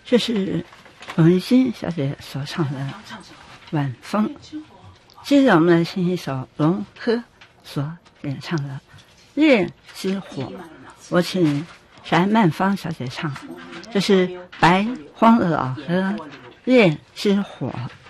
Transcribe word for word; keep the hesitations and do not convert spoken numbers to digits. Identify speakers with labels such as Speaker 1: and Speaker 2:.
Speaker 1: 这是文心小姐所唱的《晚风》。接着我们来听一首龙科所演唱的《夜之火》，我请翟曼芳小姐唱，这是白荒的老歌《夜之火》。